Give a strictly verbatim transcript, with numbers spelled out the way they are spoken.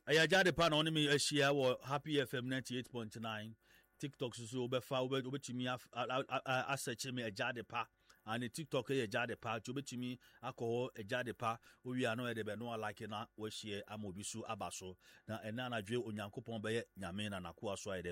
Aya jade pa na oni me ahia wo Happy F M ninety-eight point nine. TikTok so obefa obetimi asearch me ajade pa and TikTok e ajade pa obetimi akọ ajade pa owi ano e de be no like na we share amobi so abaso na ena na dwe onyankopon be ye nyame na nakoa so